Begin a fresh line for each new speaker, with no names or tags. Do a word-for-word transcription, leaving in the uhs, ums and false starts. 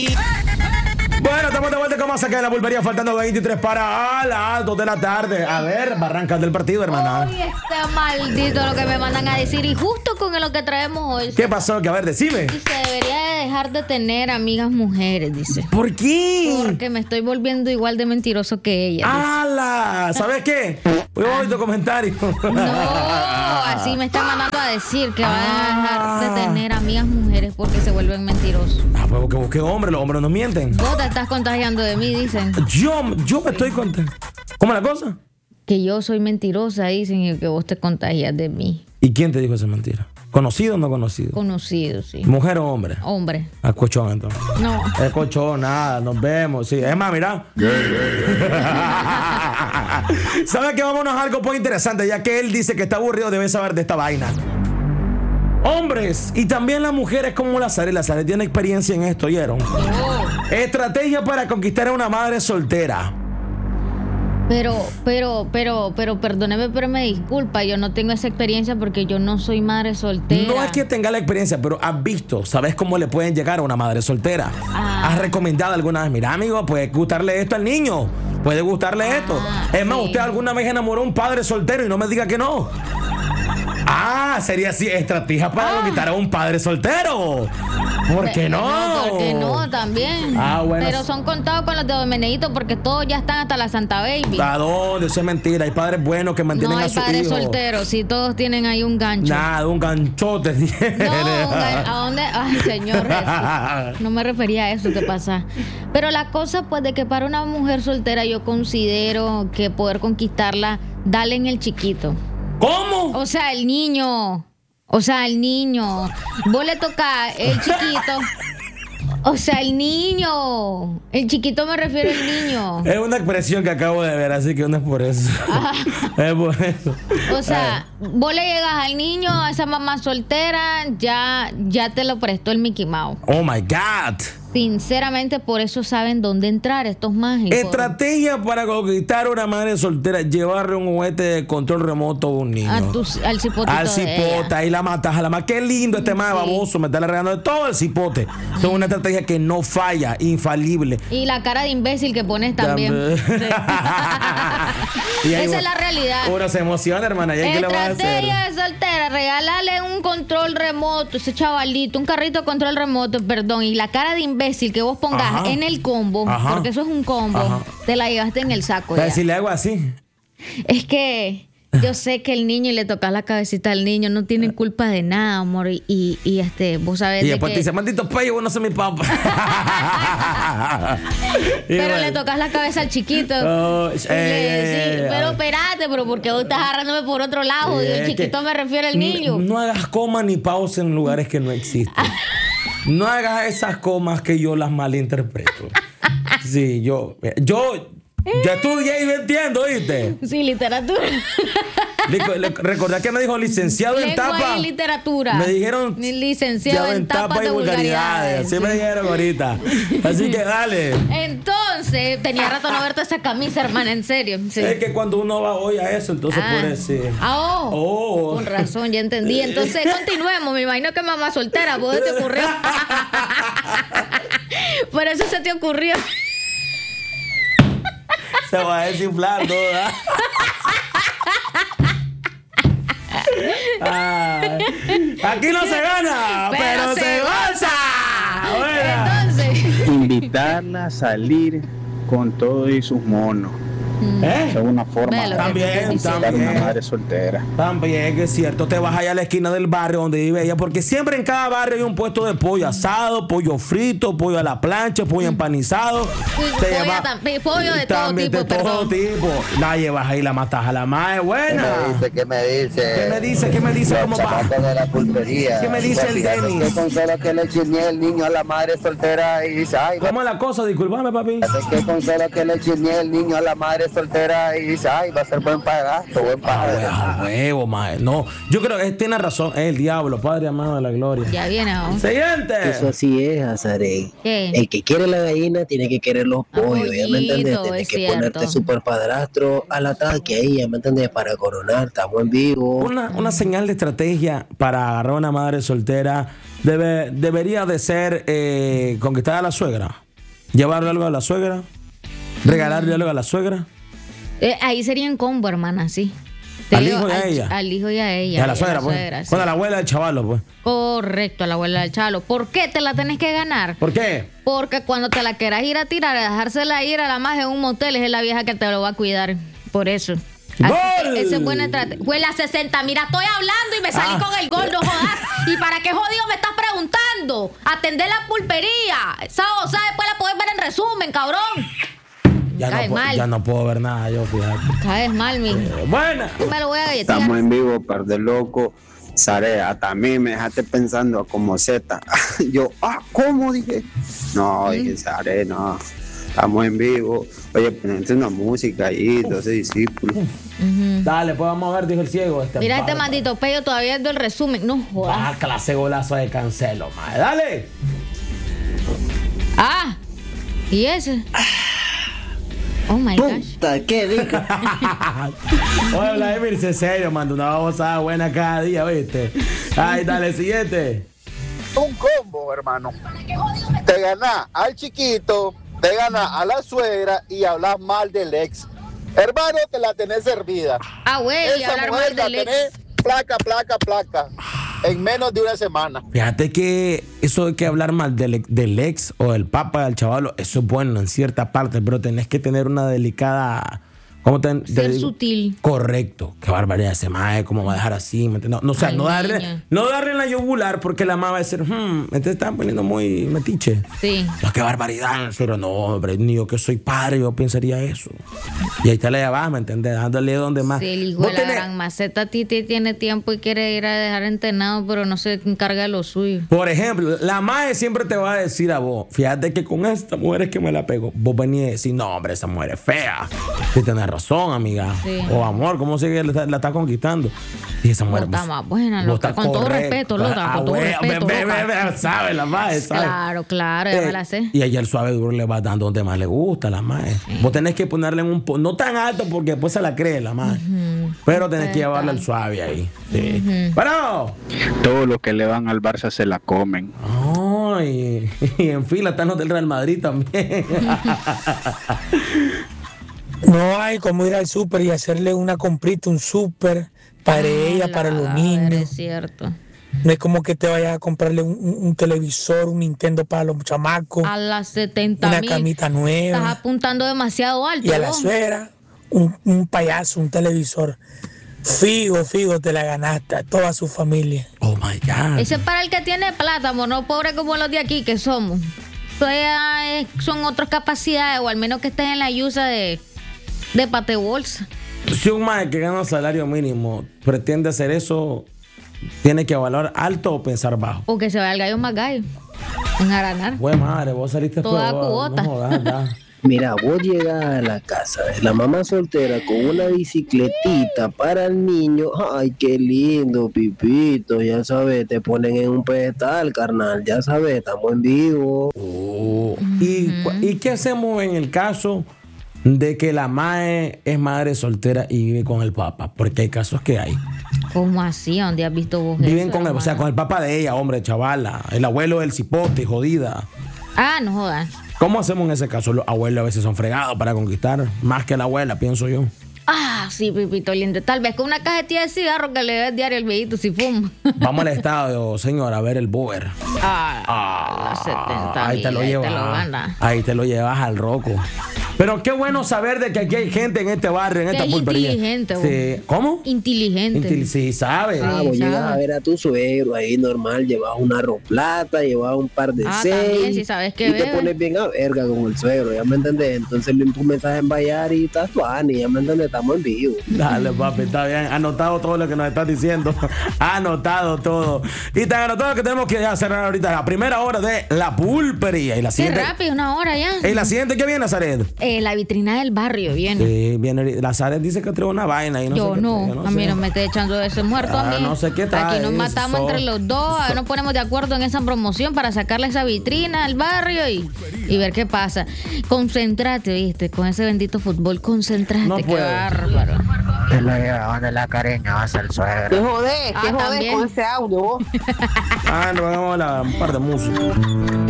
Bueno, estamos de vuelta con más acá en la pulpería, faltando veintitrés para las dos de la tarde. A ver, barrancas del partido, hermana.
Uy, está maldito lo que me mandan a decir. Y justo con lo que traemos hoy.
¿Qué pasó? Que a ver, decime.
Dice, debería de dejar de tener amigas mujeres, dice.
¿Por qué?
Porque me estoy volviendo igual de mentiroso que ella.
¡Hala! ¿Sabes qué? Voy a oír tu comentario.
No, así me está mandando a decir que va a dejar de tener amigas mujeres porque se vuelven mentirosos.
Ah, pues que busque hombre, los hombres no mienten.
Vos te estás contagiando de mí, dicen.
Yo, yo me estoy contando. ¿Cómo es la cosa?
Que yo soy mentirosa, dicen, y que vos te contagias de mí.
¿Y quién te dijo esa mentira? ¿Conocido o no conocido?
Conocido, sí.
¿Mujer o hombre?
Hombre.
Ah, cochón, entonces.
No.
Es cochón, nada, nos vemos. Sí, es más, mira. ¿Sabes qué? Vámonos a algo muy interesante, ya que él dice que está aburrido, debe saber de esta vaina. Hombres y también las mujeres como la Sara. La Sara tiene experiencia en esto, ¿oyeron?
Oh.
Estrategia para conquistar a una madre soltera.
Pero, pero, pero, pero, perdóneme, pero me disculpa, yo no tengo esa experiencia porque yo no soy madre soltera.
No es que tenga la experiencia, pero has visto, ¿sabes cómo le pueden llegar a una madre soltera?
Ah.
¿Has recomendado alguna vez? Mira, amigo, puede gustarle esto al niño. Puede gustarle
Ah,
esto. Es más,
sí.
¿usted alguna vez enamoró a un padre soltero y no me diga que no? Ah, sería así, estrategia para
Ah.
conquistar a un padre soltero. ¿Por qué no?
No, ¿por qué no? También.
Ah, bueno.
Pero son contados con los de Meneito porque todos ya están hasta la Santa Baby.
¿A dónde? Eso es mentira. Hay padres buenos que mantienen
No
a
hay
sus
padres
hijos.
solteros, sí, todos tienen ahí un gancho.
Nada, un ganchote.
No, un gan- ¿a dónde? Ay, señor Jesús. No me refería a eso, ¿qué pasa? Pero la cosa, pues, de que para una mujer soltera yo considero que poder conquistarla, dale en el chiquito.
¿Cómo?
O sea, el niño. O sea, el niño. Vos le tocás el chiquito. O sea, el niño. El chiquito me refiero al niño.
Es una expresión que acabo de ver, así que no es por eso. Es por eso.
O sea, vos le llegas al niño, a esa mamá soltera, ya, ya te lo prestó el Mickey Mouse.
Oh my God.
Sinceramente, por eso saben dónde entrar estos mágicos.
Estrategia para conquistar a una madre soltera: llevarle un juguete de control remoto a un niño.
A tu, al cipotito
Al
de
cipote,
ella.
ahí la matas a la más. Qué lindo este más baboso, me está regando de todo el cipote. Es una estrategia que no falla, infalible.
Y la cara de imbécil que pones también.
También.
Sí.
Y ahí
Esa
uno-
es la realidad.
Uno se emociona, hermana. ¿Y ahí qué le vas a hacer?
Estrategia de soltera, regálale un control remoto, ese chavalito, un carrito de control remoto, perdón, y la cara de imbécil que vos pongas
Ajá.
en el combo,
Ajá.
porque eso es un combo,
Ajá.
te la llevaste en el saco.
Para
Ya.
decirle algo así.
Es que yo sé que el niño y le tocas la cabecita al niño, no tiene culpa de nada, amor, y, y, y este, vos sabés
Y
de
después
que...
te dice, maldito pello, vos no sos mi papá. Y
Pero
bueno.
le tocas la cabeza al chiquito.
Oh,
Y
eh,
le
eh,
decís,
eh,
pero
a ver.
espérate, pero porque vos estás agarrándome por otro lado. Y
Eh,
el chiquito
que
me refiere al
n-
niño.
No hagas comas ni pausas en lugares que no existen. No hagas esas comas que yo las malinterpreto. Sí, yo, yo, yo estudié y me entiendo, ¿oíste?
Sí, literatura.
Le- le- Recordá que me dijo licenciado en
Lengua
tapa.
y literatura.
Me dijeron
Ni licenciado en tapas
y
de vulgaridades.
Así me dijeron ahorita. Así que dale.
Entonces, tenía rato no verte esa camisa, hermana, en serio. Sí.
Es que cuando uno va hoy a eso, entonces
Ah.
puede decir.
Ah, oh.
Oh.
Con razón, ya entendí. Entonces, continuemos. Me imagino que mamá soltera, ¿vos te ocurrió? Por eso se te ocurrió.
Se va a desinflar todo, ¿verdad? Ay. Aquí no se gana, pero,
Pero
se,
se
goza. Buena.
Entonces,
Invitarla a salir con todo y sus monos.
¿Eh?
Es una forma
Ve lo
de
que
También,
te dice.
invitar a una
también.
madre soltera.
También que es cierto, te vas allá a la esquina del barrio donde vive ella, porque siempre en cada barrio hay un puesto de pollo asado, pollo frito, pollo a la plancha, pollo empanizado.
Sí,
Te
pollo
lleva-
tam- pollo de todo
también
tipo,
de todo
perdón.
tipo. La llevas ahí, la matas a la madre, buena.
¿Qué me dice?
¿Qué me dice? ¿Qué me dice?
Los
¿Cómo va?
chamacos de la pulpería.
¿Qué me dice el
Fíjate
Denis?
que con solo que le chisme el niño a la madre soltera y dice, ay,
¿Cómo es la cosa? Disculpame, papi.
es que con solo que le chisme el niño a la madre soltera y dice, ay, va a ser buen pagasto, buen padre.
Ah, huevo, mae. No, yo creo que él tiene razón. Es el diablo, Padre amado de la gloria.
Ya viene, ¿no?
Siguiente.
Eso así es, Azaré.
¿Qué?
El que quiere la gallina tiene que querer los pollos, ¿ya me entendés?
Pollito,
Tienes
es
que
cierto.
ponerte super padrastro al ataque ahí, ¿ya me entendés? Para coronar, estamos en vivo.
Una, una señal de estrategia para agarrar a una madre soltera debe, debería de ser eh, conquistar a la suegra. Llevarle algo a la suegra. Regalarle algo a la suegra.
Eh, ahí sería en combo, hermana, sí. Te
Al
digo,
hijo y a
al-
ella.
Al hijo y a ella.
Y a la
y
suegra, pues.
suegra, sí.
Bueno, a la abuela del chavalo, pues.
Correcto, a la abuela del chalo. ¿Por qué te la tenés que ganar?
¿Por qué?
Porque cuando te la quieras ir a tirar, a dejársela ir a la más en un motel, es la vieja que te lo va a cuidar. Por eso. Así
¡Gol!
que esa es buena estrategia. Fue la sesenta. Mira, estoy hablando y me salí
Ah.
con el gol, no jodas. ¿Y para qué jodido me estás preguntando? Atender la pulpería. Esa osa después la puedes ver en resumen, cabrón.
Ya
Cae
no, pu-
mal.
ya no puedo ver nada, yo, fíjate.
Caes mal, mi.
Eh, Buena.
Me lo voy a galletear.
Estamos en vivo, par de loco. Sare, hasta a mí me dejaste pensando como Z. Yo, ah, ¿cómo dije? No, dije, Sare, no. Estamos en vivo. Oye, ponete una música ahí, doce discípulos.
Dale, pues vamos a ver, dijo el ciego. Este
Mira, este
bárbaro.
maldito pello todavía es del resumen. No jodas.
Ah, clase golazo de Cancelo, madre. Dale.
Ah, ¿y ese? Oh my gosh.
Puta, qué rico.
Oye, Vladimir, sé serio, manda una babosada buena cada día, ¿viste? Ay, dale, siguiente.
Un combo, hermano. Te ganás al chiquito, te ganás a la suegra y hablas mal del ex. Hermano, te la tenés servida.
Ah, güey, y
Esa
hablar
mujer
mal
la
del ex.
tenés placa, placa, placa. En menos de una semana.
Fíjate que eso de que hablar mal del, ex- del ex o del papá del chavalo, eso es bueno en cierta parte, pero tenés que tener una delicada. ¿Cómo te, te
Ser
digo?
sutil.
Correcto. Qué barbaridad ese mae, ¿cómo va a dejar así? ¿Me entiendes? No, no, o sea,
Ay,
no darle,
niña.
no darle en la yugular porque la mamá va a decir, hmm, te están poniendo muy metiche.
Sí.
No, qué barbaridad, en serio, no, hombre, ni yo que soy padre, yo pensaría eso. Y ahí te la llevas, ¿me entiendes? Dándole donde más.
Sí, el hijo
Vos
de la
tenés-
gran maceta Titi tiene tiempo y quiere ir a dejar entrenado, pero no se encarga de lo suyo.
Por ejemplo, la madre siempre te va a decir a vos, fíjate que con esta mujer es que me la pego. Vos venís a decir, no, hombre, esa mujer es fea. Y tenés razón, amiga.
Sí.
O amor, ¿cómo sigue que la, está- la está conquistando? Y esa mujer.
Está
vos-
más buena,
vos
loca.
estás
Con todo
correcto.
respeto, loca,
Ah,
con todo
güey,
respeto,
ve, ve,
loca.
ve, ve, sabe la madre, sabe.
Claro, claro, ya
Eh,
me la sé.
Y ella el suave duro le va dando donde más le gusta a la madre. Vos tenés que ponerle en un po- no tan alto porque después se la cree la madre. Pero tenés que llevarle el suave ahí. Sí. Bueno.
Todos los que le van al Barça se la comen.
Ay, y en fila están los del Real Madrid también.
No hay como ir al súper y hacerle una comprita, un súper para ella,
Ah,
para
la
los
madre,
niños.
Es cierto.
No es como que te vayas a comprarle un, un- un televisor, un Nintendo para los chamacos,
A las setenta
una
mil.
camita
Estás
nueva.
apuntando demasiado alto.
Y a la
vos.
suegra, un, un payaso, un televisor. Figo, figo, te la ganaste a toda su familia.
Oh my God.
Ese es para el que tiene plata, amor, no pobre como los de aquí que somos. Eso ya es- son otras capacidades, o al menos que estés en la ayuda de, de pate bolsa.
Si un mae que gana salario mínimo pretende hacer eso, tiene que evaluar alto o pensar bajo.
O que se vaya el gallo más gallo. En aranar.
Güey, madre, vos saliste
Toda
peor,
cuota.
No jodas, ya.
Mira, vos llegas a la casa de la mamá soltera con una bicicletita para el niño. Ay, qué lindo, Pipito. Ya sabes, te ponen en un pedestal, carnal. Ya sabes, estamos en vivo.
Oh. ¿Y, cu- ¿Y qué hacemos en el caso de que la mae es madre soltera y vive con el papá? Porque hay casos que hay.
¿Cómo así? ¿Dónde has visto vos
Viven
eso,
con el, o sea,
hermano?
con el papá de ella, hombre, chavala. El abuelo del cipote, jodida.
Ah, no jodas.
¿Cómo hacemos en ese caso? Los abuelos a veces son fregados para conquistar, más que la abuela, pienso yo.
Ah, sí, Pipito lindo. Tal vez con una cajetilla de cigarro que le des diario al viejito si fuma.
Vamos al estadio, señor, a ver el Boer.
Ah,
Ah,
las setenta
ahí te
mil,
lo
ahí
llevas.
te lo ganas.
Ahí te lo llevas al roco. Pero qué bueno saber de que aquí hay gente en este barrio, en
Que
esta
hay
pulpería.
inteligente, vos.
Sí. ¿Cómo?
Inteligente.
Intel- sí, sabe.
Ah,
Sí,
vos
sabe.
llegas a ver a tu suegro ahí normal, llevas una arroz plata, llevas un par de
Ah,
seis.
también, si sabes que
y te
bebe.
pones bien a verga con el suegro, ¿ya me entendés? Entonces le comienzas a embayar y estás tuani, ¿ya me entendés? Estamos en vivo.
Dale, papi, está bien. Anotado todo lo que nos estás diciendo. Anotado todo. Y tan anotado que tenemos que ya cerrar ahorita la primera hora de la pulpería. Y la
Qué
siguiente.
rápido, una hora ya.
¿Y la siguiente que viene, Zaret?
Eh, eh, la vitrina del barrio viene.
Sí, viene. La Sara dice que trae una vaina y no
yo
sé qué
no,
trae, yo no
a mí
sé.
no me esté echando ese muerto a
Ah,
mí.
no sé qué trae,
Aquí nos matamos
so-
entre los dos, a ver, nos ponemos de acuerdo en esa promoción para sacarle esa vitrina al barrio y, y ver qué pasa. Concéntrate, viste, con ese bendito fútbol, concéntrate,
No
qué
puedo.
bárbaro.
Te lo llevaban de la cariñosa el
¿Qué
suegro.
jodés? ¿Qué
Ah,
jodés
también.
con ese audio vos?
Ah, nos vamos a la un par de música.